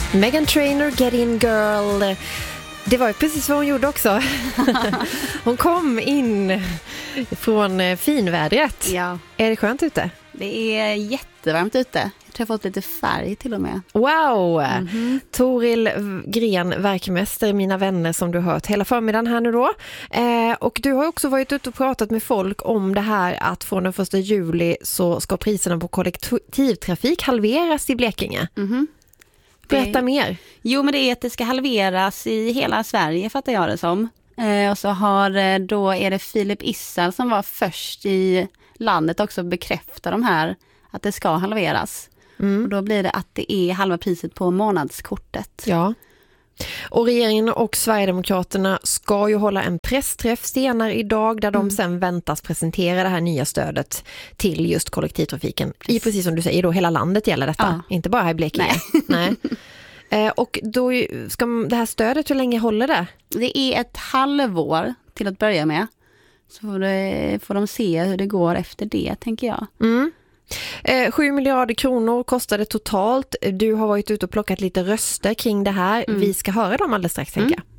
Meghan Trainor, Get In Girl. Det var ju precis vad hon gjorde också. Hon kom in från finvädret. Ja. Är det skönt ute? Det är jättevarmt ute. Jag tror jag har fått lite färg till och med. Wow! Toril Gren, verkmästare, mina vänner som du hört hela förmiddagen här nu då. Och du har också varit ute och pratat med folk om det här att från den 1 juli så ska priserna på kollektivtrafik halveras i Blekinge. Berätta mer. Jo, men det är att det ska halveras i hela Sverige, fattar jag det som. Och så då är det Filip Issar som var först i landet också bekräfta de här att det ska halveras. Och då blir det att det är halva priset på månadskortet. Ja. Och regeringen och Sverigedemokraterna ska ju hålla en pressträff senare idag där de sen väntas presentera det här nya stödet till just kollektivtrafiken. Precis som du säger då, hela landet gäller detta, inte bara här i Blekinge. Nej. Och då ska det här stödet, hur länge håller det? Det är ett halvår till att börja med. Så får de se hur det går efter det, tänker jag. 7 miljarder kronor kostar det totalt. Du har varit ute och plockat lite röster kring det här. Vi ska höra dem alldeles strax, tänker jag.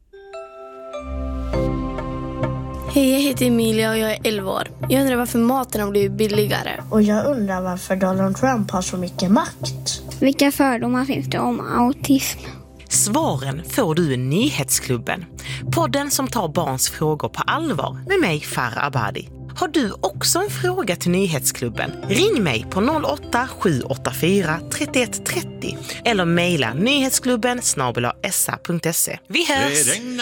Hej, jag heter Emilia och jag är 11 år. Jag undrar varför maten har blivit billigare. Och jag undrar varför Donald Trump har så mycket makt. Vilka fördomar finns det om autism? Svaren får du i Nyhetsklubben. Podden som tar barns frågor på allvar med mig, Farah Abadi. Har du också en fråga till Nyhetsklubben? Ring mig på 08-784 3130 eller mejla nyhetsklubben @sa.se. Vi hörs!